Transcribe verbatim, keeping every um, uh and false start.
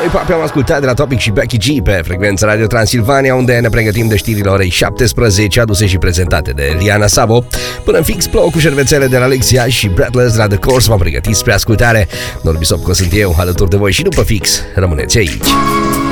Papi am ascultat de la Topic și Becky G pe frecvența Radio Transilvania, unde ne pregătim de știrile orei șaptesprezece, aduse și prezentate de Liana Savo. Până fix plouă cu șervețele de la Alexia și Breathless de la The Course v-am pregătit spre ascultare. Norbi Sopco sunt eu, alături de voi și după fix rămâneți aici.